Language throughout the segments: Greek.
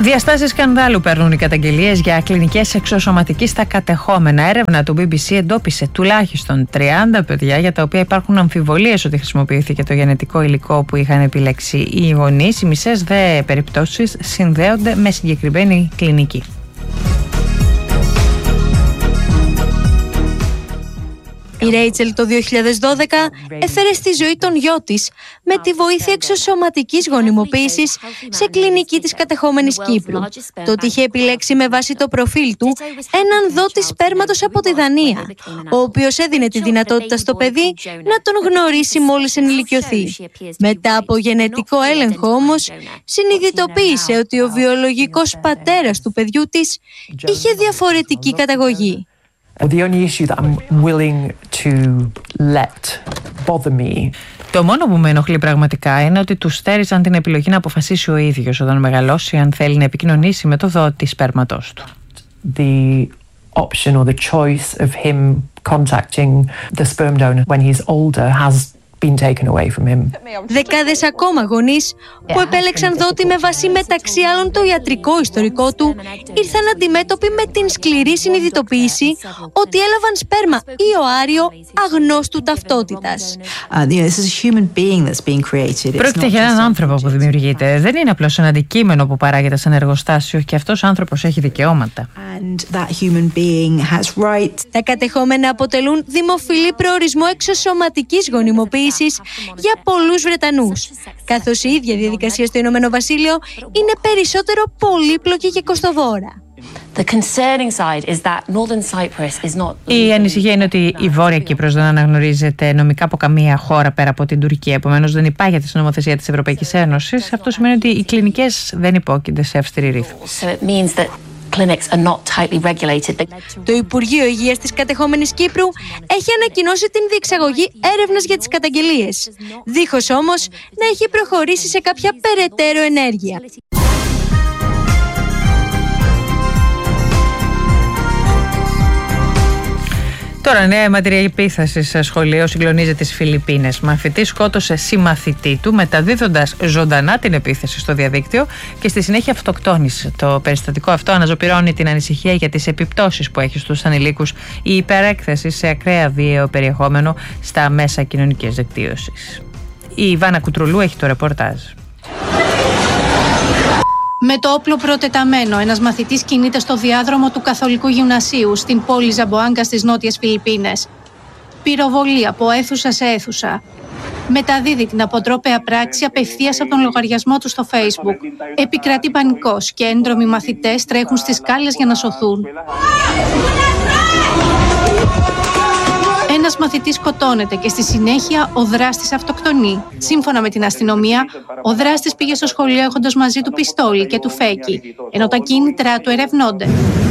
Διαστάσεις σκανδάλου παίρνουν οι καταγγελίες για κλινικές εξωσωματικής στα κατεχόμενα. Έρευνα του BBC εντόπισε τουλάχιστον 30 παιδιά για τα οποία υπάρχουν αμφιβολίες ότι χρησιμοποιήθηκε το γενετικό υλικό που είχαν επιλέξει οι γονείς. Οι μισές δε περιπτώσεις συνδέονται με συγκεκριμένη κλινική. Η Ρέιτσελ το 2012 έφερε στη ζωή τον γιο της με τη βοήθεια εξωσωματικής γονιμοποίησης σε κλινική της κατεχόμενης Κύπρου. Το ότι είχε επιλέξει με βάση το προφίλ του έναν δότη σπέρματος από τη Δανία, ο οποίος έδινε τη δυνατότητα στο παιδί να τον γνωρίσει μόλις ενηλικιωθεί. Μετά από γενετικό έλεγχο όμως, συνειδητοποίησε ότι ο βιολογικός πατέρας του παιδιού της είχε διαφορετική καταγωγή. The only issue that I'm willing to let bother me. Το μόνο που με ενοχλεί πραγματικά είναι ότι του στέριζαν την επιλογή να αποφασίσει ο ίδιος όταν μεγαλώσει αν θέλει να επικοινωνήσει με το δότη σπέρματος του. The option or the choice of him contacting the sperm donor when he's older has been taken away from him. Δεκάδες ακόμα γονείς που επέλεξαν δότη με βάση μεταξύ άλλων το ιατρικό ιστορικό του ήρθαν αντιμέτωποι με την σκληρή συνειδητοποίηση ότι έλαβαν σπέρμα ή οάριο αγνώστου ταυτότητας. Πρόκειται για έναν άνθρωπο που δημιουργείται. Δεν είναι απλώς ένα αντικείμενο που παράγεται σε ένα εργοστάσιο και αυτός ο άνθρωπος έχει δικαιώματα. Τα κατεχόμενα αποτελούν δημοφιλή προορισμό εξωσωματικής γονιμοποίησης για πολλούς Βρετανούς, καθώς η ίδια διαδικασία στο Ηνωμένο Βασίλειο είναι περισσότερο πολύπλοκη και κοστοβόρα. Η ανησυχία είναι ότι η Βόρεια Κύπρος δεν αναγνωρίζεται νομικά από καμία χώρα πέρα από την Τουρκία, επομένως δεν υπάγεται στην νομοθεσία της Ευρωπαϊκής Ένωσης. Αυτό σημαίνει ότι οι κλινικές δεν υπόκεινται σε αυστηρή ρύθμιση. Το Υπουργείο Υγείας της κατεχόμενης Κύπρου έχει ανακοινώσει την διεξαγωγή έρευνας για τις καταγγελίες, δίχως όμως να έχει προχωρήσει σε κάποια περαιτέρω ενέργεια. Τώρα, νέα αιματηρή επίθεση σε σχολείο συγκλονίζει τις Φιλιππίνες. Μαθητής σκότωσε συμμαθητή του, μεταδίδοντας ζωντανά την επίθεση στο διαδίκτυο και στη συνέχεια αυτοκτόνησε. Το περιστατικό αυτό αναζωπυρώνει την ανησυχία για τις επιπτώσεις που έχει στους ανηλίκους η υπερέκθεση σε ακραία βίαιο περιεχόμενο στα μέσα κοινωνικής δικτύωσης. Η Ιβάνα Κουτρουλού έχει το ρεπορτάζ. Με το όπλο προτεταμένο, ένας μαθητής κινείται στο διάδρομο του Καθολικού Γυμνασίου στην πόλη Ζαμποάγκα στις νότιες Φιλιππίνες. Πυροβολεί από αίθουσα σε αίθουσα. Μεταδίδει την αποτρόπαια πράξη απευθείας από τον λογαριασμό του στο Facebook. Επικρατεί πανικός και έντρομοι μαθητές τρέχουν στις σκάλες για να σωθούν. Ένας μαθητής σκοτώνεται και στη συνέχεια ο δράστης αυτοκτονεί. Σύμφωνα με την αστυνομία, ο δράστης πήγε στο σχολείο έχοντας μαζί του πιστόλι και τουφέκι, ενώ τα κίνητρά του ερευνώνται.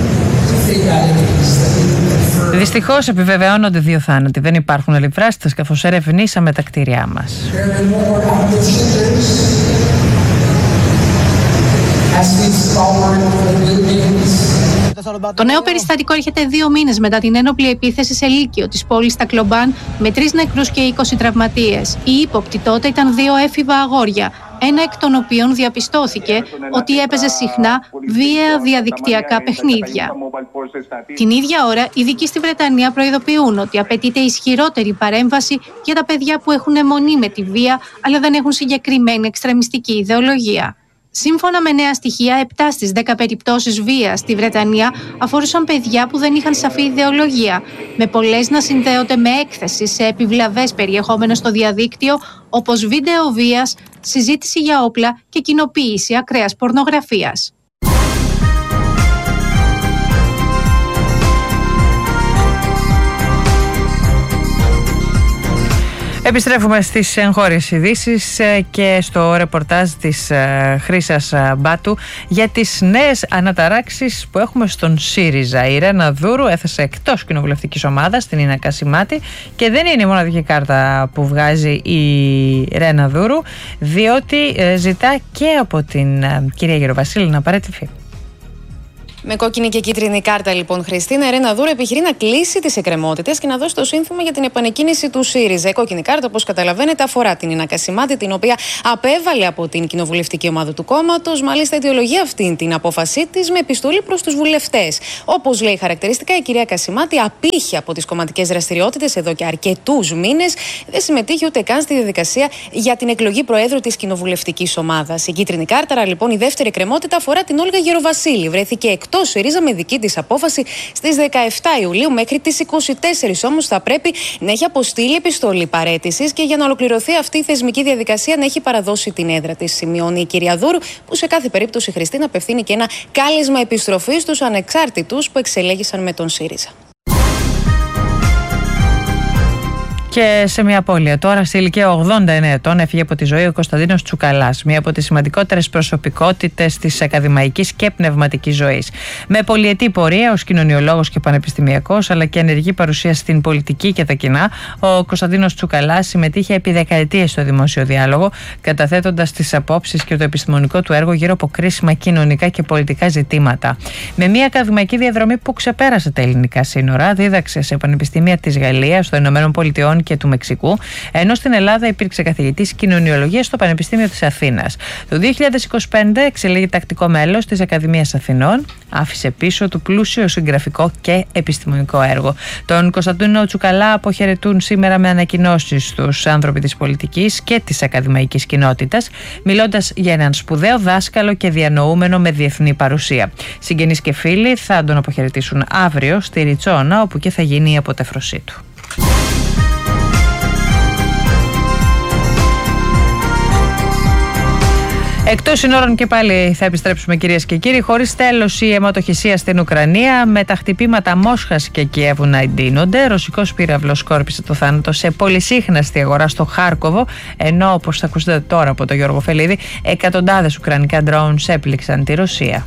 Δυστυχώς επιβεβαιώνονται 2 θάνατοι. Δεν υπάρχουν αλληλεπιδράσεις καθώς ερευνήσαμε τα κτίρια μας. Το νέο περιστατικό έρχεται 2 μήνες μετά την ένοπλη επίθεση σε λύκειο της πόλης Τακλομπάν με 3 νεκρούς και 20 τραυματίες. Οι ύποπτοι τότε ήταν 2 έφηβα αγόρια, ένα εκ των οποίων διαπιστώθηκε ότι έπαιζε συχνά βίαια διαδικτυακά παιχνίδια. Την ίδια ώρα, οι ειδικοί στη Βρετανία προειδοποιούν ότι απαιτείται ισχυρότερη παρέμβαση για τα παιδιά που έχουν αιμονή με τη βία, αλλά δεν έχουν συγκεκριμένη εξτρεμιστική ιδεολογία. Σύμφωνα με νέα στοιχεία, 7 στις 10 περιπτώσεις βίας στη Βρετανία αφορούσαν παιδιά που δεν είχαν σαφή ιδεολογία, με πολλές να συνδέονται με έκθεση σε επιβλαβές περιεχόμενο στο διαδίκτυο, όπως βίντεο βίας, συζήτηση για όπλα και κοινοποίηση ακραίας πορνογραφίας. Επιστρέφουμε στις εγχώριες ειδήσεις και στο ρεπορτάζ της Χρύσας Μπάτου για τις νέες αναταράξεις που έχουμε στον ΣΥΡΙΖΑ. Η Ρένα Δούρου έθεσε εκτός κοινοβουλευτικής ομάδας την Ίνα Κασιμάτη και δεν είναι η μοναδική κάρτα που βγάζει η Ρένα Δούρου, διότι ζητά και από την κυρία Γεροβασίλη να παραιτηθεί. Με κόκκινη και κίτρινη κάρτα, λοιπόν, Χριστίνα, η Ρένα Δούρο επιχειρεί να κλείσει τις εκκρεμότητες και να δώσει το σύνθημα για την επανεκκίνηση του ΣΥΡΙΖΑ. Η κόκκινη κάρτα, όπως καταλαβαίνετε, αφορά την Ίνα Κασιμάτη, την οποία απέβαλε από την κοινοβουλευτική ομάδα του κόμματος. Μάλιστα, αιτιολογεί αυτή την απόφασή της με επιστολή προς τους βουλευτές. Όπως λέει χαρακτηριστικά, η κυρία Κασιμάτη απήχε από τις κομματικές δραστηριότητες εδώ και αρκετούς μήνες. Δεν συμμετείχε ούτε καν στη διαδικασία για την εκλογή προέδρου της κοινοβουλευτικής ομάδας. Η κίτρινη κάρτα, λοιπόν, η δεύτερη εκκρεμότητα αφορά την Όλγα Γεροβασίλη. Βρέθηκε εκτός ΣΥΡΙΖΑ με δική της απόφαση στις 17 Ιουλίου. Μέχρι τις 24 όμως θα πρέπει να έχει αποστείλει επιστολή παραίτησης και για να ολοκληρωθεί αυτή η θεσμική διαδικασία να έχει παραδώσει την έδρα της. Σημειώνει η κυρία Δούρου, που σε κάθε περίπτωση, Χριστίνα, απευθύνει και ένα κάλεσμα επιστροφής στους ανεξάρτητους που εξελέγησαν με τον ΣΥΡΙΖΑ. Και σε μια απώλεια τώρα, σε ηλικία 89 ετών, έφυγε από τη ζωή ο Κωνσταντίνος Τσουκαλάς, μία από τις σημαντικότερες προσωπικότητες της ακαδημαϊκής και πνευματικής ζωής. Με πολυετή πορεία ως κοινωνιολόγος και πανεπιστημιακός, αλλά και ενεργή παρουσία στην πολιτική και τα κοινά, ο Κωνσταντίνος Τσουκαλάς συμμετείχε επί δεκαετίες στο δημόσιο διάλογο, καταθέτοντας τις απόψεις και το επιστημονικό του έργο γύρω από κρίσιμα κοινωνικά και πολιτικά ζητήματα. Με μια ακαδημαϊκή διαδρομή που ξεπέρασε τα ελληνικά σύνορα, δίδαξε σε πανεπιστήμια της Γαλλίας, των Ηνωμένων Πολιτειών και του Μεξικού, ενώ στην Ελλάδα υπήρξε καθηγητής κοινωνιολογίας στο Πανεπιστήμιο της Αθήνας. Το 2025 εξελέγει τακτικό μέλος της Ακαδημίας Αθηνών, άφησε πίσω του πλούσιο συγγραφικό και επιστημονικό έργο. Τον Κωνσταντίνο Τσουκαλά αποχαιρετούν σήμερα με ανακοινώσεις τους άνθρωποι της πολιτικής και της ακαδημαϊκής κοινότητας, μιλώντας για έναν σπουδαίο δάσκαλο και διανοούμενο με διεθνή παρουσία. Συγγενείς και φίλοι θα τον αποχαιρετήσουν αύριο στη Ριτσόνα, όπου και θα γίνει η αποτεφρωσή του. Εκτός συνόρων και πάλι θα επιστρέψουμε, κυρίες και κύριοι. Χωρίς τέλος η αιματοχυσία στην Ουκρανία, με τα χτυπήματα Μόσχας και Κιέβου να εντείνονται. Ρωσικός πύραυλος σκόρπισε το θάνατο σε πολυσύχναστη αγορά στο Χάρκοβο, ενώ, όπως θα ακούσετε τώρα από τον Γιώργο Φελίδη, εκατοντάδες ουκρανικά drones έπληξαν τη Ρωσία.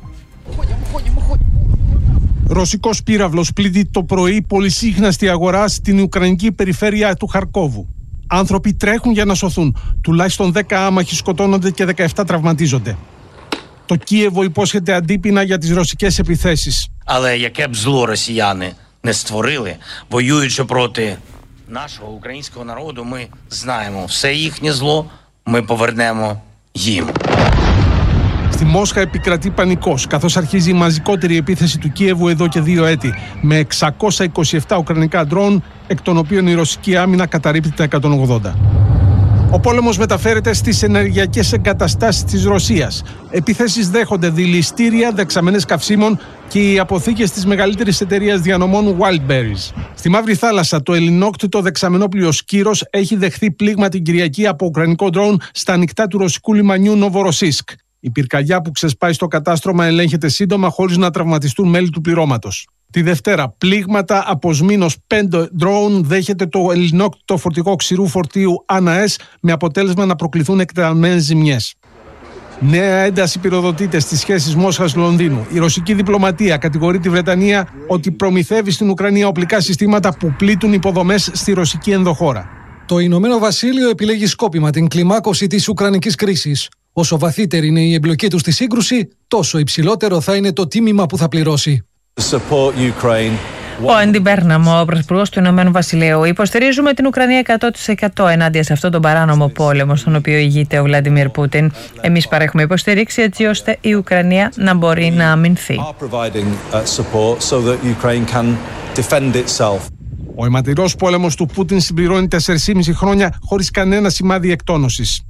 Ρωσικός πύραυλος πλήττει το πρωί πολυσύχναστη αγορά στην ουκρανική περιφέρεια του Χαρκόβου. Άνθρωποι τρέχουν για να σωθούν. Τουλάχιστον 10 άμαχοι σκοτώνονται και 17 τραυματίζονται. Το Κίεβο υπόσχεται αντίπεινα για τις ρωσικές επιθέσεις. Але яке б зло росіяни не створили, воюючи проти нашого українського народу, ми знаємо, все їхнє зло ми повернемо їм. Στη Μόσχα επικρατεί πανικός, καθώς αρχίζει η μαζικότερη επίθεση του Κίεβου εδώ και 2 έτη, με 627 ουκρανικά ντρόουν, εκ των οποίων η ρωσική άμυνα καταρρίπτει τα 180. Ο πόλεμος μεταφέρεται στις ενεργειακές εγκαταστάσεις της Ρωσίας. Επιθέσεις δέχονται δηληστήρια, δεξαμενές καυσίμων και οι αποθήκες της μεγαλύτερης εταιρείας διανομών Wildberries. Στη Μαύρη Θάλασσα, το ελληνόκτητο δεξαμενόπλοιο Σκύρος έχει δεχθεί πλήγμα την Κυριακή από ουκρανικό ντρόουν στα ανοιχτά του ρωσικού λιμανιού Νοβοροσίσκ. Η πυρκαγιά που ξεσπάει στο κατάστρωμα ελέγχεται σύντομα χωρίς να τραυματιστούν μέλη του πληρώματος. Τη Δευτέρα, πλήγματα από σμήνος 5 ντρόουν δέχεται το ελληνόκτητο φορτηγό ξηρού φορτίου ΑΝΑΕΣ, με αποτέλεσμα να προκληθούν εκτεταμένες ζημιές. Νέα ένταση πυροδοτείται στις σχέσεις Μόσχας-Λονδίνου. Η ρωσική διπλωματία κατηγορεί τη Βρετανία ότι προμηθεύει στην Ουκρανία οπλικά συστήματα που πλήττουν υποδομές στη ρωσική ενδοχώρα. Το Ηνωμένο Βασίλειο επιλέγει σκόπιμα την κλιμάκωση της Ουκρανικής κρίσης. Όσο βαθύτερη είναι η εμπλοκή του στη σύγκρουση, τόσο υψηλότερο θα είναι το τίμημα που θα πληρώσει. Ο Άντι Μπέρναμ, ο πρωθυπουργός του Ηνωμένου Βασιλείου: υποστηρίζουμε την Ουκρανία 100% ενάντια σε αυτόν τον παράνομο πόλεμο στον οποίο ηγείται ο Βλάντιμιρ Πούτιν. Εμείς παρέχουμε υποστήριξη έτσι ώστε η Ουκρανία να μπορεί να αμυνθεί. Ο αιματηρός πόλεμος του Πούτιν συμπληρώνει 4,5 χρόνια χωρίς κανένα σημάδι εκτόνωσης.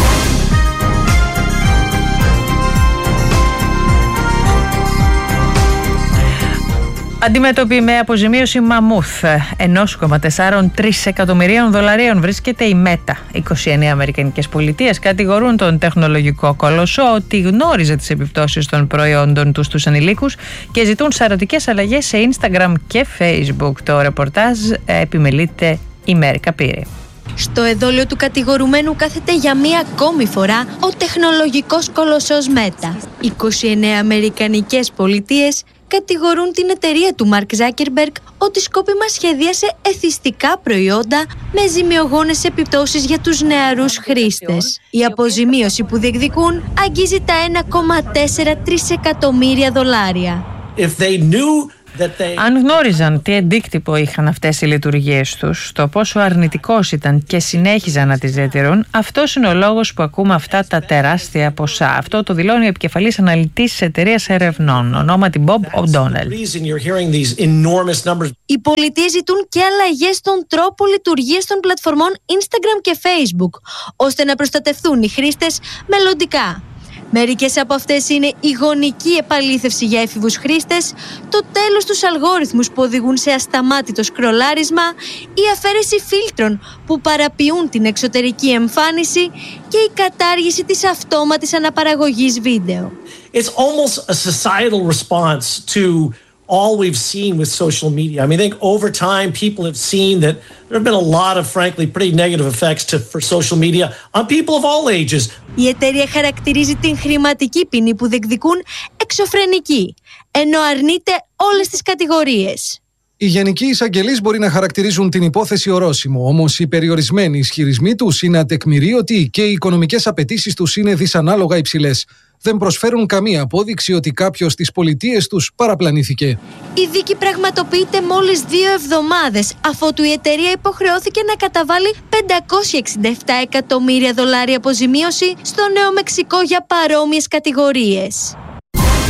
Αντιμέτωπη με αποζημίωση μαμούθ 1,43 εκατομμυρίων δολαρίων βρίσκεται η Μέτα. 29 Αμερικανικές πολιτείες κατηγορούν τον τεχνολογικό κολοσσό ότι γνώριζε τις επιπτώσεις των προϊόντων τους στους ανηλίκους και ζητούν σαρωτικές αλλαγές σε Instagram και Facebook. Το ρεπορτάζ επιμελείται η Μέρη Καπύρη. Στο εδόλιο του κατηγορουμένου κάθεται για μία ακόμη φορά ο τεχνολογικός κολοσσός Μέτα. 29 Αμερικανικές πολιτείες κατηγορούν την εταιρεία του Μαρκ Ζάκερμπεργκ ότι σκόπιμα σχεδίασε εθιστικά προϊόντα με ζημιογόνες επιπτώσεις για τους νεαρούς χρήστες. Η αποζημίωση που διεκδικούν αγγίζει τα 1,4 τρισεκατομμύρια δολάρια. Αν γνώριζαν τι αντίκτυπο είχαν αυτές οι λειτουργίες τους, το πόσο αρνητικός ήταν και συνέχιζαν να τις διατηρούν, αυτός είναι ο λόγος που ακούμε αυτά τα τεράστια ποσά. Αυτό το δηλώνει ο επικεφαλής αναλυτής της εταιρείας ερευνών, ονόματι Bob O'Donnell. Οι πολιτείες ζητούν και αλλαγές στον τρόπο λειτουργίας των πλατφορμών Instagram και Facebook, ώστε να προστατευτούν οι χρήστες μελλοντικά. Μερικές από αυτές είναι η γονική επαλήθευση για έφηβους χρήστες, το τέλος στους αλγόριθμους που οδηγούν σε ασταμάτητο σκρολάρισμα, η αφαίρεση φίλτρων που παραποιούν την εξωτερική εμφάνιση και η κατάργηση της αυτόματης αναπαραγωγής βίντεο. It's almost a societal response to all we've seen with social media. I mean, I think over time people have seen that there have been a lot of, frankly, pretty negative effects for social media on people of all ages. Η εταιρεία χαρακτηρίζει την χρηματική ποινή που διεκδικούν εξωφρενική, ενώ αρνείται όλες τις κατηγορίες. Οι γενικοί εισαγγελείς μπορεί να χαρακτηρίζουν την υπόθεση ορόσημο, όμως οι περιορισμένοι ισχυρισμοί τους είναι ατεκμηρίωτοι και οι οικονομικές απαιτήσεις τους είναι δυσανάλογα υψηλές. Δεν προσφέρουν καμία απόδειξη ότι κάποιος στις πολιτείες τους παραπλανήθηκε. Η δίκη πραγματοποιείται μόλις 2 εβδομάδες αφότου η εταιρεία υποχρεώθηκε να καταβάλει 567 εκατομμύρια δολάρια αποζημίωση στο Νέο Μεξικό για παρόμοιες κατηγορίες.